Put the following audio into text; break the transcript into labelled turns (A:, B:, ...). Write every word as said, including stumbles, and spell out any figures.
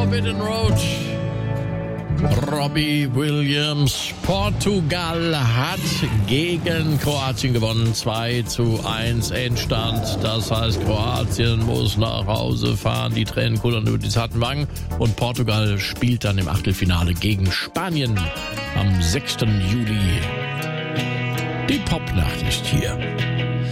A: Forbidden Road. Robbie Williams. Portugal hat gegen Kroatien gewonnen. zwei zu eins Endstand. Das heißt, Kroatien muss nach Hause fahren. Die Tränen kullern über die zarten Wangen. Und Portugal spielt dann im Achtelfinale gegen Spanien am sechsten Juli. Die Popnacht ist hier.